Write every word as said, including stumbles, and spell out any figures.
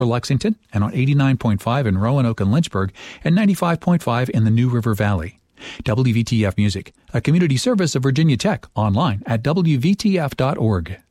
Lexington, and on eighty-nine point five in Roanoke and Lynchburg, and ninety-five point five in the New River Valley. W V T F Music, a community service of Virginia Tech, online at W V T F dot org.